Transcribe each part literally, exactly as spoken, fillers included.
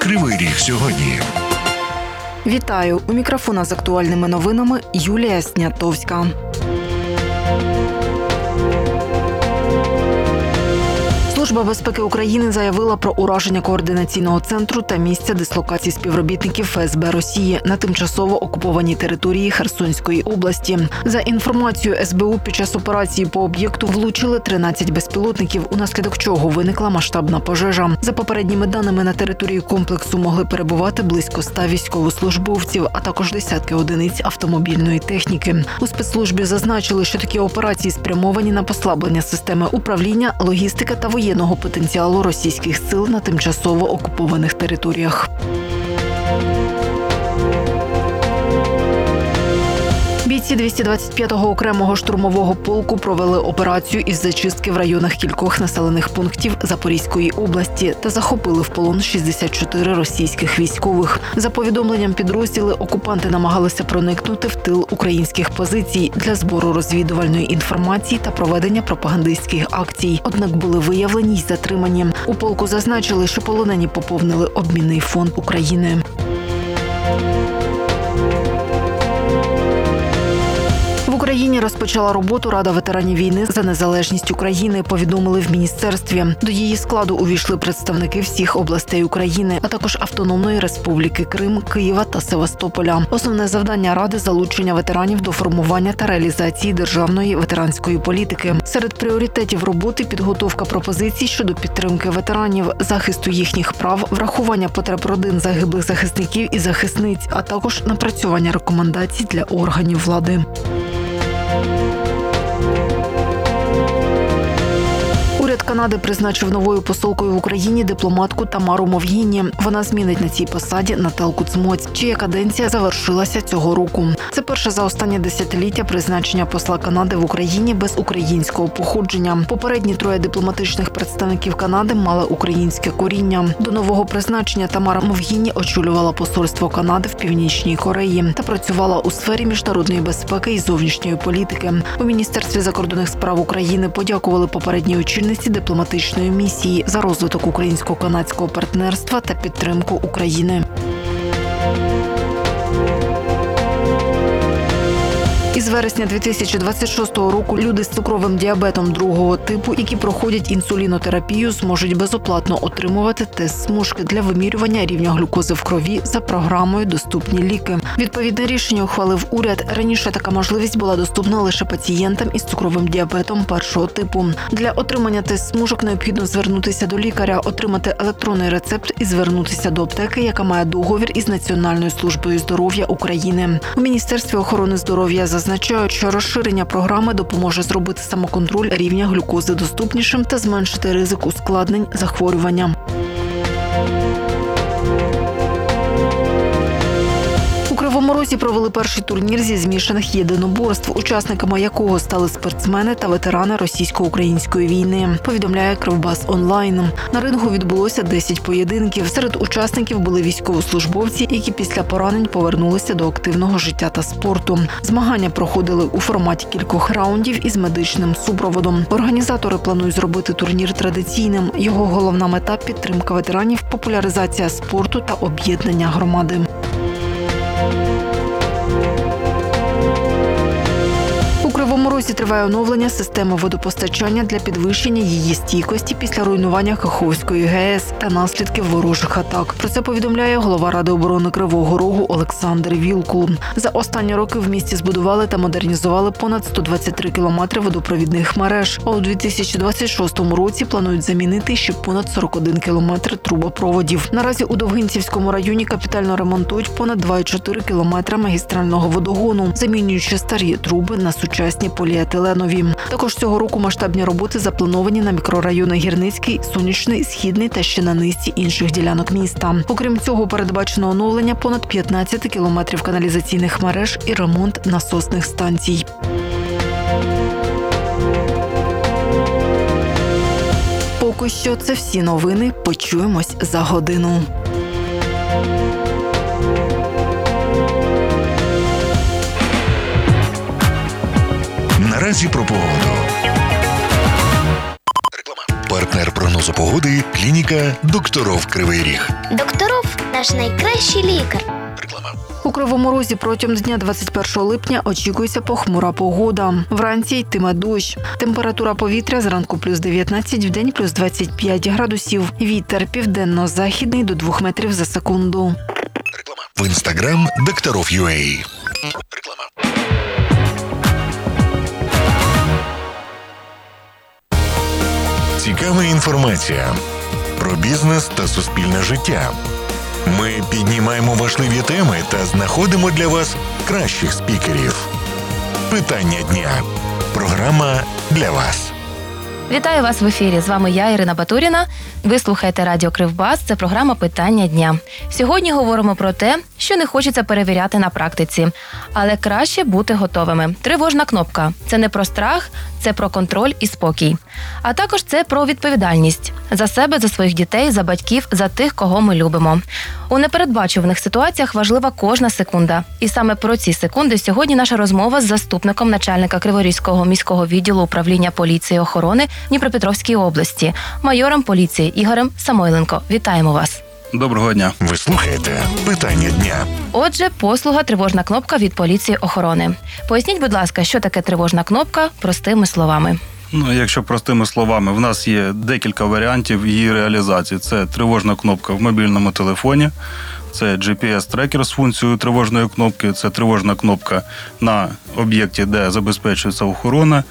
Кривий Ріг сьогодні. Вітаю! У мікрофона з актуальними новинами Юлія Снятовська. Служба безпеки України заявила про ураження координаційного центру та місця дислокації співробітників Ф С Б Росії на тимчасово окупованій території Херсонської області. За інформацією С Б У, під час операції по об'єкту влучили тринадцять безпілотників, унаслідок чого виникла масштабна пожежа. За попередніми даними, на території комплексу могли перебувати близько ста військовослужбовців, а також десятки одиниць автомобільної техніки. У спецслужбі зазначили, що такі операції спрямовані на послаблення системи управління, логістики та воєнного потенціалу російських сил на тимчасово окупованих територіях. Бійці двісті двадцять п'ятого окремого штурмового полку провели операцію із зачистки в районах кількох населених пунктів Запорізької області та захопили в полон шістдесят чотири російських військових. За повідомленням підрозділи, окупанти намагалися проникнути в тил українських позицій для збору розвідувальної інформації та проведення пропагандистських акцій. Однак були виявлені й затримані. У полку зазначили, що полонені поповнили обмінний фонд України. В Україні розпочала роботу Рада ветеранів війни за незалежність України, повідомили в міністерстві. До її складу увійшли представники всіх областей України, а також Автономної Республіки Крим, Києва та Севастополя. Основне завдання Ради – залучення ветеранів до формування та реалізації державної ветеранської політики. Серед пріоритетів роботи – підготовка пропозицій щодо підтримки ветеранів, захисту їхніх прав, врахування потреб родин загиблих захисників і захисниць, а також напрацювання рекомендацій для органів влади. Уряд Канади призначив новою посолкою в Україні дипломатку Тамару Мовгіні. Вона змінить на цій посаді Наталку Цмоць, чия каденція завершилася цього року. Це перше за останнє десятиліття призначення посла Канади в Україні без українського походження. Попередні троє дипломатичних представників Канади мали українське коріння. До нового призначення Тамара Мовгіні очолювала посольство Канади в Північній Кореї та працювала у сфері міжнародної безпеки і зовнішньої політики. У Міністерстві закордонних справ України подякували попередній очільниці дипломатичної місії за розвиток українсько-канадського партнерства та підтримку України. Із вересня дві тисячі двадцять шостого року люди з цукровим діабетом другого типу, які проходять інсулінотерапію, зможуть безоплатно отримувати тест-смужки для вимірювання рівня глюкози в крові за програмою «Доступні ліки». Відповідне рішення ухвалив уряд. Раніше така можливість була доступна лише пацієнтам із цукровим діабетом першого типу. Для отримання тест-смужок необхідно звернутися до лікаря, отримати електронний рецепт і звернутися до аптеки, яка має договір із Національною службою здоров'я України. У Міністерстві охорони здоров'я зазначають, що розширення програми допоможе зробити самоконтроль рівня глюкози доступнішим та зменшити ризик ускладнень захворювання. У Кривому Розі провели перший турнір зі змішаних єдиноборств, учасниками якого стали спортсмени та ветерани російсько-української війни, повідомляє Кривбас онлайн. На рингу відбулося десять поєдинків. Серед учасників були військовослужбовці, які після поранень повернулися до активного життя та спорту. Змагання проходили у форматі кількох раундів із медичним супроводом. Організатори планують зробити турнір традиційним. Його головна мета – підтримка ветеранів, популяризація спорту та об'єднання громади. У Кривому Розі триває оновлення системи водопостачання для підвищення її стійкості після руйнування Каховської Г Е С та наслідків ворожих атак. Про це повідомляє голова Ради оборони Кривого Рогу Олександр Вілкул. За останні роки в місті збудували та модернізували понад сто двадцять три кілометри водопровідних мереж, а у дві тисячі двадцять шостому році планують замінити ще понад сорок один кілометр трубопроводів. Наразі у Довгинцівському районі капітально ремонтують понад два цілих чотири кілометри магістрального водогону, замінюючи старі труби на сучасні поліетиленові. Також цього року масштабні роботи заплановані на мікрорайони Гірницький, Сонячний, Східний та ще на низці інших ділянок міста. Окрім цього, передбачено оновлення понад п'ятнадцять кілометрів каналізаційних мереж і ремонт насосних станцій. Поки що це всі новини. Почуємось за годину. Наразі про погоду. Реклама. Партнер прогнозу погоди – клініка «Докторов Кривий Ріг». Докторов наш найкращий лікар. Реклама. У Кривому Розі протягом дня двадцять першого липня очікується похмура погода. Вранці йтиме дощ. Температура повітря зранку плюс дев'ятнадцять, вдень плюс двадцять п'ять градусів. Вітер південно-західний до двох метрів за секунду. Реклама. В інстаграм Докторов.ua. Реклама. Цікава інформація про бізнес та суспільне життя. Ми піднімаємо важливі теми та знаходимо для вас кращих спікерів. Питання дня. Програма для вас. Вітаю вас в ефірі. З вами я, Ірина Батуріна. Ви слухаєте Радіо Кривбас. Це програма «Питання дня». Сьогодні говоримо про те, що не хочеться перевіряти на практиці. Але краще бути готовими. Тривожна кнопка – це не про страх, це про контроль і спокій. А також це про відповідальність. За себе, за своїх дітей, за батьків, за тих, кого ми любимо. У непередбачуваних ситуаціях важлива кожна секунда. І саме про ці секунди сьогодні наша розмова з заступником начальника Криворізького міського відділу управління поліції і охорони Дніпропетровської області, майором поліції Ігорем Самойленко. Вітаємо вас! Доброго дня. Ви слухаєте Питання дня. Отже, послуга «Тривожна кнопка» від поліції охорони. Поясніть, будь ласка, що таке тривожна кнопка простими словами. Ну, якщо простими словами, в нас є декілька варіантів її реалізації. Це тривожна кнопка в мобільному телефоні, це джі пі ес-трекер з функцією тривожної кнопки, це тривожна кнопка на об'єкті, де забезпечується охорона.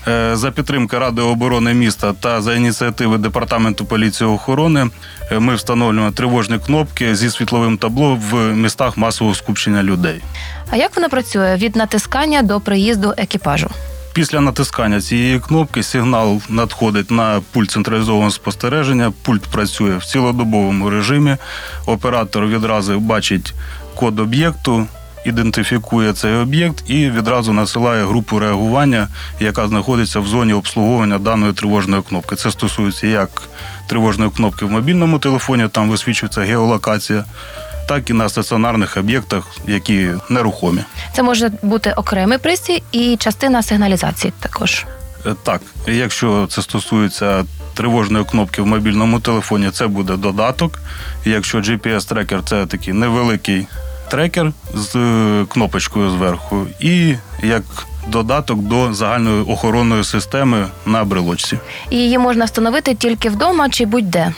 За підтримки Ради оборони міста та за ініціативи Департаменту поліції і охорони ми встановлюємо тривожні кнопки зі світловим табло в містах масового скупчення людей. А як воно працює від натискання до приїзду екіпажу? Після натискання цієї кнопки сигнал надходить на пульт централізованого спостереження, пульт працює в цілодобовому режимі, оператор відразу бачить код об'єкту, ідентифікує цей об'єкт і відразу насилає групу реагування, яка знаходиться в зоні обслуговування даної тривожної кнопки. Це стосується як тривожної кнопки в мобільному телефоні, там висвічується геолокація, так і на стаціонарних об'єктах, які нерухомі. Це може бути окремий пристрій і частина сигналізації також. Так, якщо це стосується тривожної кнопки в мобільному телефоні, це буде додаток. Якщо джі пі ес-трекер – це такий невеликий трекер з кнопочкою зверху і як додаток до загальної охоронної системи на брелочці. І її можна встановити тільки вдома чи будь-де?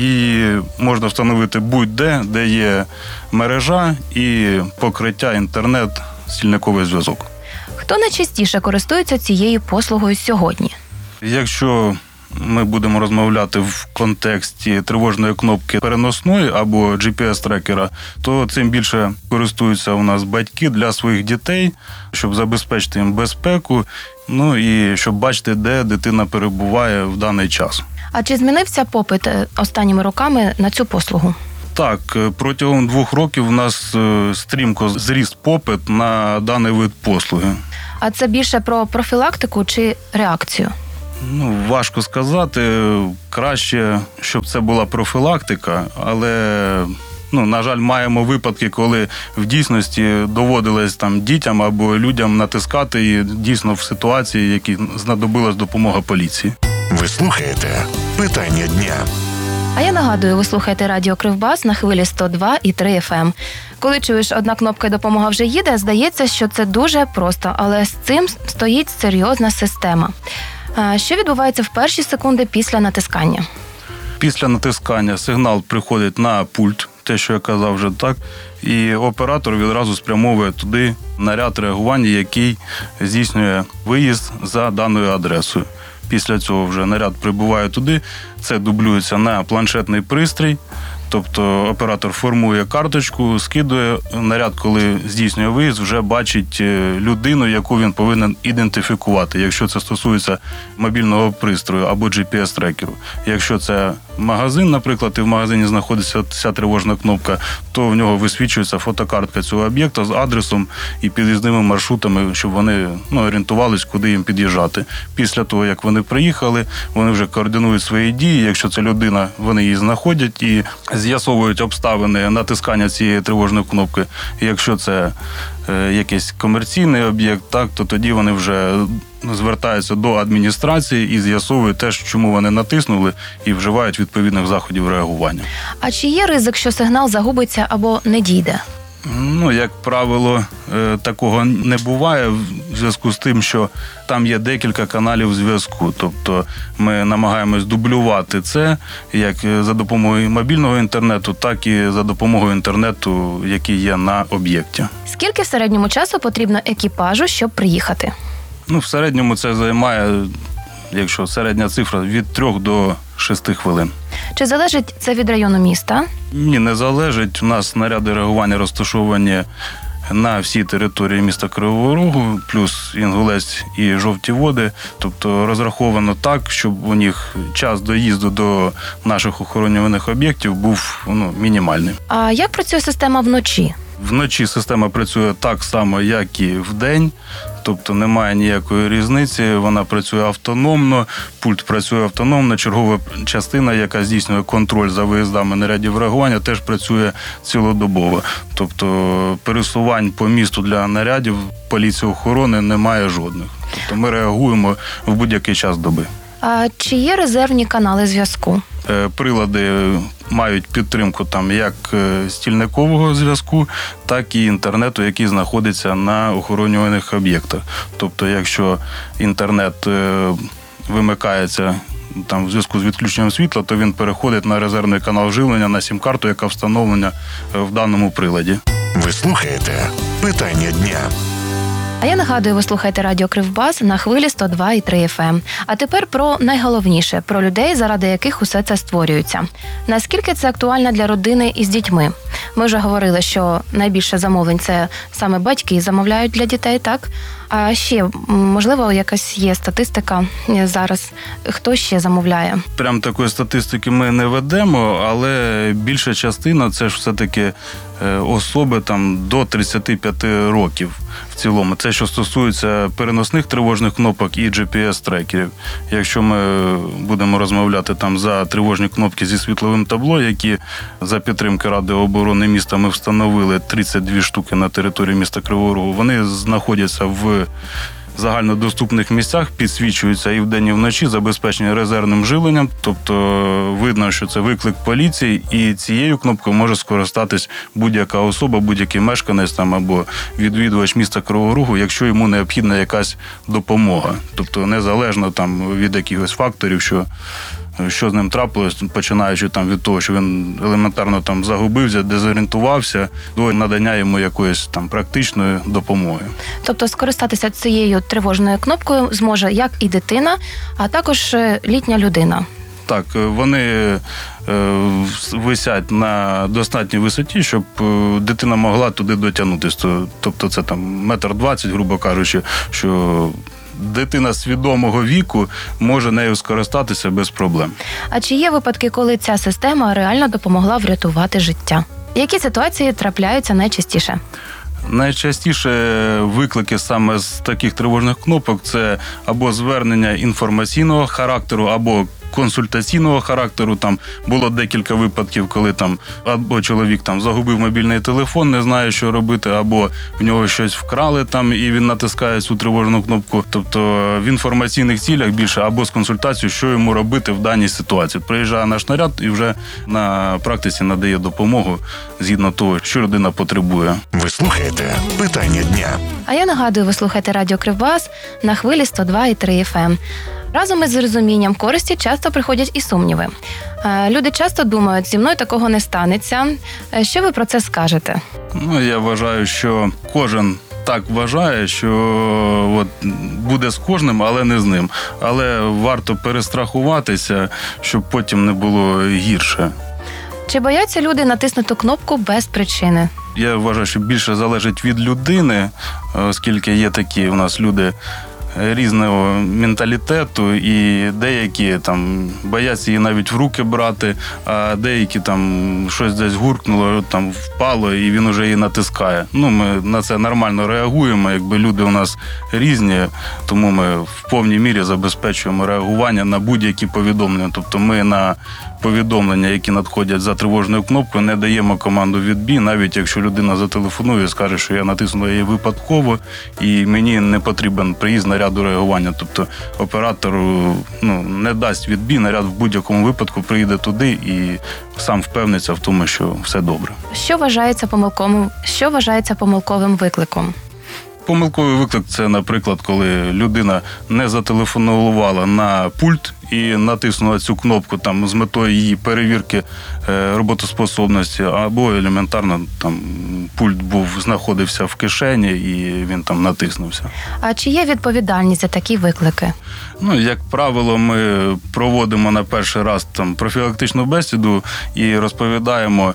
І можна встановити будь-де, де є мережа і покриття інтернет, стільниковий зв'язок. Хто найчастіше користується цією послугою сьогодні? Якщо ми будемо розмовляти в контексті тривожної кнопки переносної або джі пі ес-трекера, то цим більше користуються у нас батьки для своїх дітей, щоб забезпечити їм безпеку, ну і щоб бачити, де дитина перебуває в даний час. А чи змінився попит останніми роками на цю послугу? Так, протягом двох років у нас стрімко зріс попит на даний вид послуги. А це більше про профілактику чи реакцію? Ну, важко сказати. Краще, щоб це була профілактика, але, ну, на жаль, маємо випадки, коли в дійсності доводилось там дітям або людям натискати і дійсно в ситуації, які знадобилась допомога поліції. Ви слухаєте Питання дня. А я нагадую, ви слухаєте Радіо Кривбас на хвилі сто два і три еф ем. Коли чуєш, одна кнопка і допомога вже їде, здається, що це дуже просто, але з цим стоїть серйозна система. Що відбувається в перші секунди після натискання? Після натискання сигнал приходить на пульт, те, що я казав вже так, і оператор відразу спрямовує туди наряд реагування, який здійснює виїзд за даною адресою. Після цього вже наряд прибуває туди, це дублюється на планшетний пристрій, тобто оператор формує карточку, скидує, наряд, коли здійснює виїзд, вже бачить людину, яку він повинен ідентифікувати, якщо це стосується мобільного пристрою або джі пі ес-трекеру. Якщо це магазин, наприклад, і в магазині знаходиться ця тривожна кнопка, то в нього висвічується фотокартка цього об'єкта з адресом і під'їзними маршрутами, щоб вони, ну, орієнтувались, куди їм під'їжджати. Після того, як вони приїхали, вони вже координують свої дії. Якщо це людина, вони її знаходять і з'ясовують обставини натискання цієї тривожної кнопки. І якщо це е, якийсь комерційний об'єкт, так, то тоді вони вже звертаються до адміністрації і з'ясовують те, чому вони натиснули, і вживають відповідних заходів реагування. А чи є ризик, що сигнал загубиться або не дійде? Ну, як правило, такого не буває в зв'язку з тим, що там є декілька каналів зв'язку. Тобто ми намагаємось дублювати це як за допомогою мобільного інтернету, так і за допомогою інтернету, який є на об'єкті. Скільки в середньому часу потрібно екіпажу, щоб приїхати? Ну, в середньому це займає, якщо середня цифра, від трьох до шести хвилин. Чи залежить це від району міста? Ні, не залежить. У нас наряди реагування розташовані на всій території міста Кривого Рогу, плюс Інгулець і Жовті Води. Тобто розраховано так, щоб у них час доїзду до наших охоронюваних об'єктів був ну, мінімальний. А як працює система вночі? Вночі система працює так само, як і вдень. Тобто немає ніякої різниці, вона працює автономно, пульт працює автономно, чергова частина, яка здійснює контроль за виїздами нарядів реагування, теж працює цілодобово. Тобто пересувань по місту для нарядів поліції охорони немає жодних. Тобто ми реагуємо в будь-який час доби. А чи є резервні канали зв'язку? Прилади мають підтримку там як стільникового зв'язку, так і інтернету, який знаходиться на охоронюваних об'єктах. Тобто, якщо інтернет вимикається там в зв'язку з відключенням світла, то він переходить на резервний канал живлення, на сім-карту, яка встановлена в даному приладі. Ви слухаєте «Питання дня». А я нагадую, ви слухаєте радіо Кривбас на хвилі сто два і три еф ем. А тепер про найголовніше, про людей, заради яких усе це створюється. Наскільки це актуально для родини із дітьми? Ми вже говорили, що найбільше замовлень – це саме батьки замовляють для дітей, так? А ще, можливо, якась є статистика зараз, хто ще замовляє? Прям такої статистики ми не ведемо, але більша частина – це ж все-таки особи там до тридцяти п'яти років в цілому. Це що стосується переносних тривожних кнопок і джі пі ес-трекерів. Якщо ми будемо розмовляти там за тривожні кнопки зі світловим табло, які за підтримки Ради оборони міста ми встановили тридцять дві штуки на території міста Кривого Рогу, вони знаходяться в загальнодоступних місцях, підсвічуються і вдень, і вночі, забезпечені резервним живленням. Тобто видно, що це виклик поліції, і цією кнопкою може скористатись будь-яка особа, будь-який мешканець там або відвідувач міста Кривого Рогу, якщо йому необхідна якась допомога. Тобто незалежно там від якихось факторів, що що з ним трапилось, починаючи там від того, що він елементарно там загубився, дезорієнтувався, до надання йому якоїсь там практичної допомоги. Тобто скористатися цією тривожною кнопкою зможе як і дитина, а також літня людина. Так, вони е, висять на достатній висоті, щоб дитина могла туди дотягнутися. Тобто це там метр двадцять, грубо кажучи, що дитина свідомого віку може нею скористатися без проблем. А чи є випадки, коли ця система реально допомогла врятувати життя? Які ситуації трапляються найчастіше? Найчастіше виклики саме з таких тривожних кнопок – це або звернення інформаційного характеру, або консультаційного характеру. Там було декілька випадків, коли там або чоловік там загубив мобільний телефон, не знає, що робити, або в нього щось вкрали там, і він натискає цю тривожну кнопку. Тобто в інформаційних цілях більше, або з консультацією, що йому робити в даній ситуації. Приїжджає наш наряд і вже на практиці надає допомогу згідно того, що людина потребує. Ви слухаєте «Питання дня». А я нагадую, ви слухаєте радіо Кривбас на хвилі сто два і три еф ем. Разом із розумінням користі часто приходять і сумніви. Люди часто думають, зі мною такого не станеться. Що ви про це скажете? Ну, я вважаю, що кожен так вважає, що от, буде з кожним, але не з ним. Але варто перестрахуватися, щоб потім не було гірше. Чи бояться люди натиснути кнопку без причини? Я вважаю, що більше залежить від людини, оскільки є такі у нас люди різного менталітету, і деякі там бояться її навіть в руки брати, а деякі там щось десь гуркнуло, там впало, і він уже її натискає. Ну, ми на це нормально реагуємо, якби люди у нас різні, тому ми в повній мірі забезпечуємо реагування на будь-які повідомлення. Тобто ми на повідомлення, які надходять за тривожною кнопкою, не даємо команду відбій, навіть якщо людина зателефонує і скаже, що я натиснула її випадково і мені не потрібен приїзд наряду реагування. Тобто оператор ну, не дасть відбій, наряд в будь-якому випадку приїде туди і сам впевниться в тому, що все добре. Що вважається помилковим, що вважається помилковим викликом? Помилковий виклик – це, наприклад, коли людина не зателефонувала на пульт і натиснула цю кнопку там з метою її перевірки е, роботоспособності, або елементарно там пульт був знаходився в кишені і він там натиснувся. А чи є відповідальність за такі виклики? Ну, як правило, ми проводимо на перший раз там профілактичну бесіду і розповідаємо,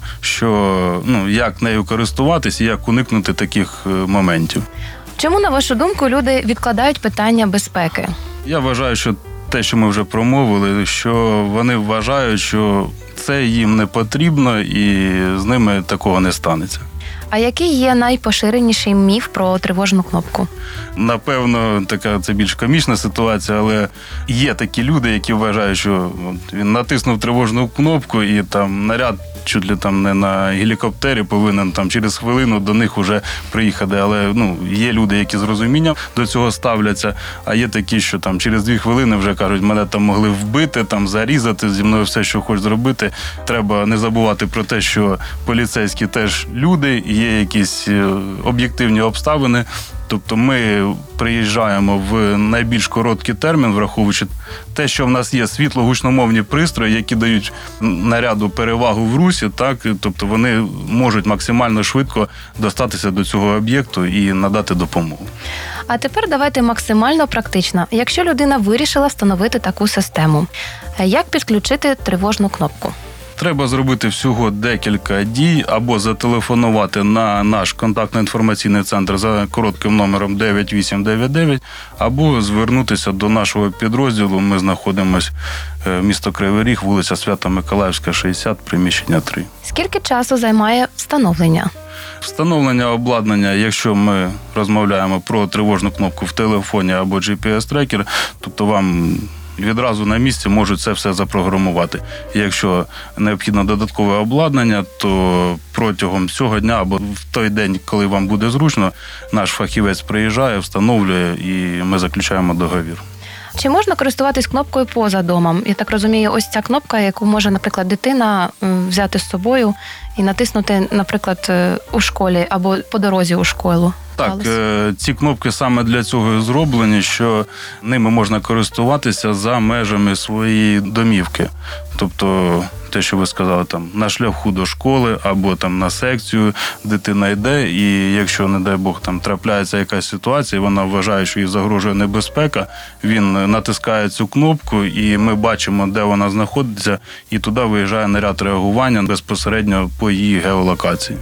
що ну як нею користуватись і як уникнути таких моментів. Чому, на вашу думку, люди відкладають питання безпеки? Я вважаю, що те, що ми вже промовили, що вони вважають, що це їм не потрібно і з ними такого не станеться. А який є найпоширеніший міф про тривожну кнопку? Напевно, така це більш комічна ситуація, але є такі люди, які вважають, що от, він натиснув тривожну кнопку і там наряд чуть ли там не на гелікоптері повинен там через хвилину до них вже приїхати. Але ну, є люди, які з розумінням до цього ставляться, а є такі, що там через дві хвилини вже кажуть, мене там могли вбити, там зарізати, зі мною все, що хочеш зробити. Треба не забувати про те, що поліцейські теж люди, є якісь об'єктивні обставини. Тобто ми приїжджаємо в найбільш короткий термін, враховуючи те, що в нас є світло-гучномовні пристрої, які дають наряду перевагу в русі, так, тобто вони можуть максимально швидко достатися до цього об'єкту і надати допомогу. А тепер давайте максимально практично. Якщо людина вирішила встановити таку систему, як підключити тривожну кнопку? Треба зробити всього декілька дій, або зателефонувати на наш контактно-інформаційний центр за коротким номером дев'ять вісім дев'ять дев'ять, або звернутися до нашого підрозділу. Ми знаходимося місто Кривий Ріг, вулиця Свято-Миколаївська, шістдесят, приміщення три. Скільки часу займає встановлення? Встановлення обладнання, якщо ми розмовляємо про тривожну кнопку в телефоні або джі пі ес-трекер, тобто вам відразу на місці можуть це все запрограмувати. І якщо необхідно додаткове обладнання, то протягом цього дня або в той день, коли вам буде зручно, наш фахівець приїжджає, встановлює і ми заключаємо договір. Чи можна користуватись кнопкою поза домом? Я так розумію, ось ця кнопка, яку може, наприклад, дитина взяти з собою і натиснути, наприклад, у школі або по дорозі у школу. Так, ці кнопки саме для цього і зроблені, що ними можна користуватися за межами своєї домівки. Тобто, те, що ви сказали, там на шляху до школи або там на секцію дитина йде, і якщо, не дай Бог, там трапляється якась ситуація, і вона вважає, що їй загрожує небезпека, він натискає цю кнопку, і ми бачимо, де вона знаходиться, і туди виїжджає наряд реагування безпосередньо по її геолокації.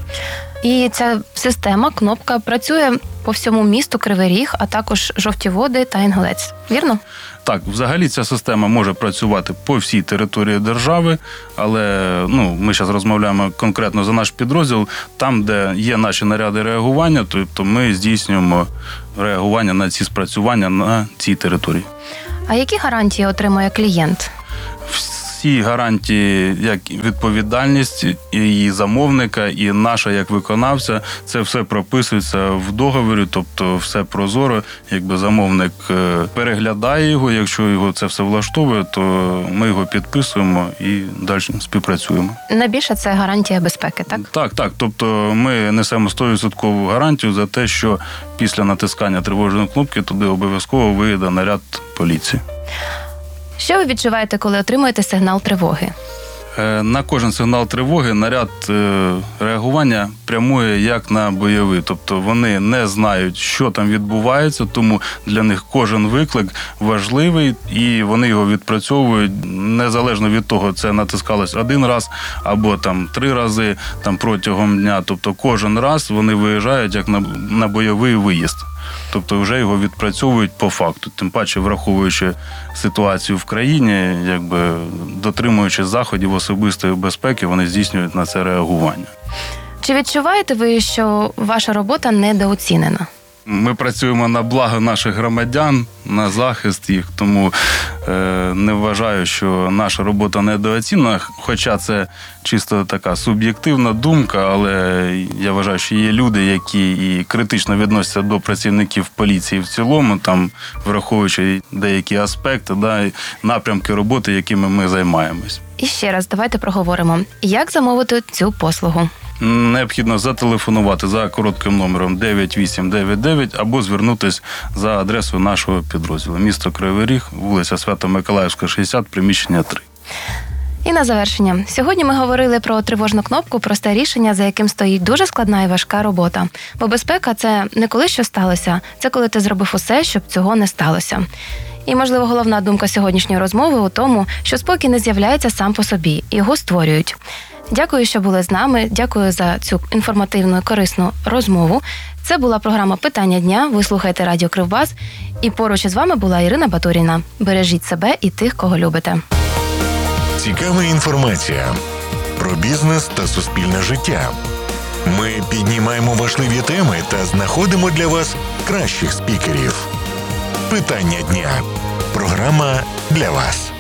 І ця система, кнопка, працює по всьому місту Кривий Ріг, а також Жовті Води та Інгулець. Вірно? Так, взагалі ця система може працювати по всій території держави, але ну, ми зараз розмовляємо конкретно за наш підрозділ. Там, де є наші наряди реагування, тобто ми здійснюємо реагування на ці спрацювання на цій території. А які гарантії отримує клієнт? Всі гарантії, як відповідальність і її замовника, і наша як виконавця, це все прописується в договорі, тобто все прозоро. Якби замовник переглядає його, якщо його це все влаштовує, то ми його підписуємо і далі співпрацюємо. Найбільше це гарантія безпеки, так? Так, так. Тобто ми несемо сто відсотків гарантію за те, що після натискання тривожної кнопки туди обов'язково виїде наряд поліції. Що ви відчуваєте, коли отримуєте сигнал тривоги? На кожен сигнал тривоги наряд реагування прямує як на бойовий. Тобто вони не знають, що там відбувається, тому для них кожен виклик важливий і вони його відпрацьовують незалежно від того, це натискалось один раз або там три рази там, протягом дня. Тобто кожен раз вони виїжджають як на, на бойовий виїзд. Тобто вже його відпрацьовують по факту. Тим паче, враховуючи ситуацію в країні, якби дотримуючи заходів особистої безпеки, вони здійснюють на це реагування. Чи відчуваєте ви, що ваша робота недооцінена? Ми працюємо на благо наших громадян, на захист їх, тому е, не вважаю, що наша робота недооцінена, хоча це чисто така суб'єктивна думка, але я вважаю, що є люди, які і критично відносяться до працівників поліції в цілому, там враховуючи деякі аспекти, да, і напрямки роботи, якими ми займаємось. І ще раз давайте проговоримо, як замовити цю послугу. Необхідно зателефонувати за коротким номером дев'ять вісім дев'ять дев'ять або звернутися за адресою нашого підрозділу. Місто Кривий Ріг, вулиця Свято-Миколаївська, шістдесят, приміщення три. І на завершення. Сьогодні ми говорили про тривожну кнопку, просте рішення, за яким стоїть дуже складна і важка робота. Бо безпека – це не коли що сталося, це коли ти зробив усе, щоб цього не сталося. І, можливо, головна думка сьогоднішньої розмови у тому, що спокій не з'являється сам по собі, його створюють. Дякую, що були з нами. Дякую за цю інформативну і корисну розмову. Це була програма «Питання дня». Ви слухаєте Радіо Кривбас. І поруч із вами була Ірина Батуріна. Бережіть себе і тих, кого любите. Цікава інформація про бізнес та суспільне життя. Ми піднімаємо важливі теми та знаходимо для вас кращих спікерів. Питання дня. Програма для вас.